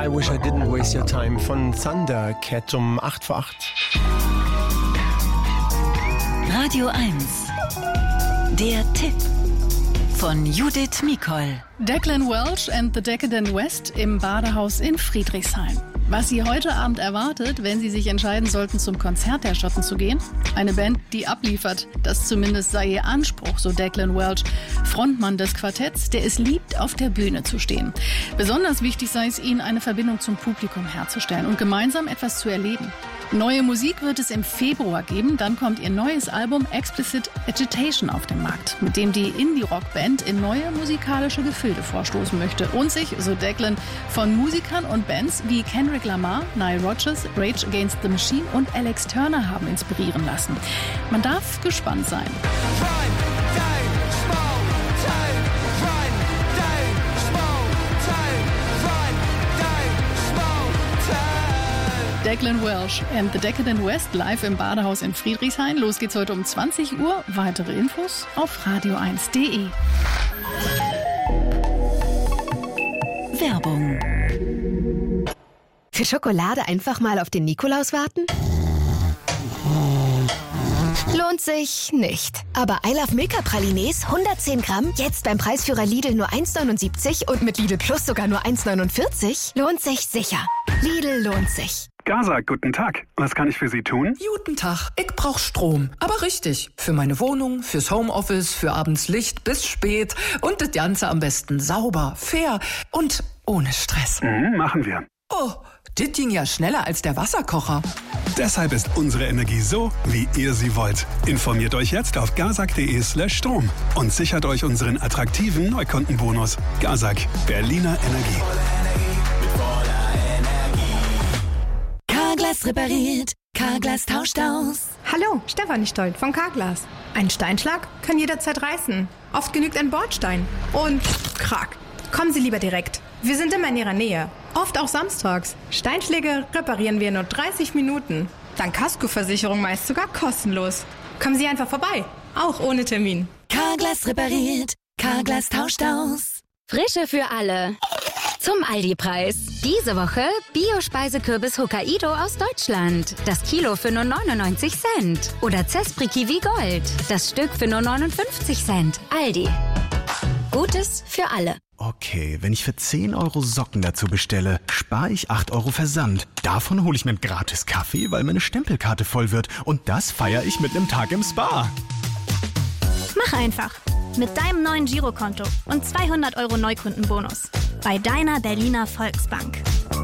I Wish I Didn't Waste Your Time von Thundercat um 8 vor 8. Radio 1. Der Tipp von Judith Mikol. Declan Welsh and the Decadent West im Badehaus in Friedrichshain. Was Sie heute Abend erwartet, wenn Sie sich entscheiden sollten, zum Konzert der Schotten zu gehen? Eine Band, die abliefert. Das zumindest sei ihr Anspruch, so Declan Welsh, Frontmann des Quartetts, der es liebt, auf der Bühne zu stehen. Besonders wichtig sei es ihnen, eine Verbindung zum Publikum herzustellen und gemeinsam etwas zu erleben. Neue Musik wird es im Februar geben, dann kommt ihr neues Album Explicit Agitation auf den Markt, mit dem die Indie-Rock-Band in neue musikalische Gefilde vorstoßen möchte und sich, so Declan, von Musikern und Bands wie Kendrick Lamar, Nile Rodgers, Rage Against the Machine und Alex Turner haben inspirieren lassen. Man darf gespannt sein. Declan Welsh and the Decadent West live im Badehaus in Friedrichshain. Los geht's heute um 20 Uhr. Weitere Infos auf radio1.de. Werbung. Für Schokolade einfach mal auf den Nikolaus warten? Lohnt sich nicht. Aber I Love Milka Pralines 110 Gramm, jetzt beim Preisführer Lidl nur 1,79 und mit Lidl Plus sogar nur 1,49, lohnt sich sicher. Lidl lohnt sich. Gaza, guten Tag. Was kann ich für Sie tun? Guten Tag. Ich brauch Strom. Aber richtig. Für meine Wohnung, fürs Homeoffice, für abends Licht bis spät. Und das Ganze am besten sauber, fair und ohne Stress. Machen wir. Oh, das ging ja schneller als der Wasserkocher. Deshalb ist unsere Energie so, wie ihr sie wollt. Informiert euch jetzt auf gazak.de/Strom und sichert euch unseren attraktiven Neukundenbonus. Gazak, Berliner Energie. Carglass repariert, Carglass tauscht aus. Hallo, Stefanie Stolt von Carglass. Ein Steinschlag kann jederzeit reißen. Oft genügt ein Bordstein. Und krack. Kommen Sie lieber direkt. Wir sind immer in Ihrer Nähe. Oft auch samstags. Steinschläge reparieren wir in nur 30 Minuten. Dank Kaskoversicherung meist sogar kostenlos. Kommen Sie einfach vorbei. Auch ohne Termin. Carglass repariert, Carglass tauscht aus. Frische für alle. Zum Aldi-Preis. Diese Woche Bio-Speisekürbis Hokkaido aus Deutschland. Das Kilo für nur 99 Cent. Oder Zespri Kiwi Gold. Das Stück für nur 59 Cent. Aldi. Gutes für alle. Okay, wenn ich für 10 Euro Socken dazu bestelle, spare ich 8 Euro Versand. Davon hole ich mir einen gratis Kaffee, weil meine Stempelkarte voll wird. Und das feiere ich mit einem Tag im Spa. Mach einfach. Mit deinem neuen Girokonto und 200 Euro Neukundenbonus. Bei deiner Berliner Volksbank.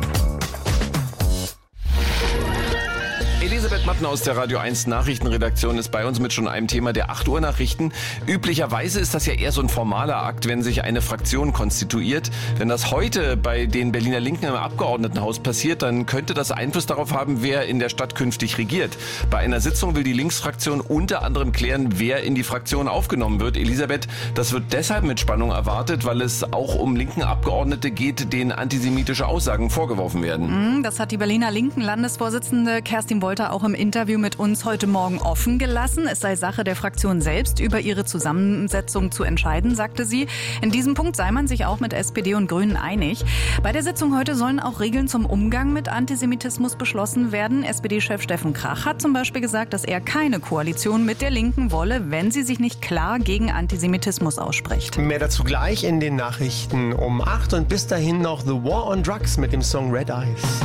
Elisabeth Matten aus der Radio 1 Nachrichtenredaktion ist bei uns mit schon einem Thema der 8 Uhr Nachrichten. Üblicherweise ist das ja eher so ein formaler Akt, wenn sich eine Fraktion konstituiert. Wenn das heute bei den Berliner Linken im Abgeordnetenhaus passiert, dann könnte das Einfluss darauf haben, wer in der Stadt künftig regiert. Bei einer Sitzung will die Linksfraktion unter anderem klären, wer in die Fraktion aufgenommen wird. Elisabeth, das wird deshalb mit Spannung erwartet, weil es auch um linken Abgeordnete geht, denen antisemitische Aussagen vorgeworfen werden. Das hat die Berliner Linken Landesvorsitzende Kerstin Wolter auch im Interview mit uns heute Morgen offen gelassen. Es sei Sache der Fraktion selbst, über ihre Zusammensetzung zu entscheiden, sagte sie. In diesem Punkt sei man sich auch mit SPD und Grünen einig. Bei der Sitzung heute sollen auch Regeln zum Umgang mit Antisemitismus beschlossen werden. SPD-Chef Steffen Krach hat zum Beispiel gesagt, dass er keine Koalition mit der Linken wolle, wenn sie sich nicht klar gegen Antisemitismus ausspricht. Mehr dazu gleich in den Nachrichten um 8 und bis dahin noch The War on Drugs mit dem Song Red Eyes.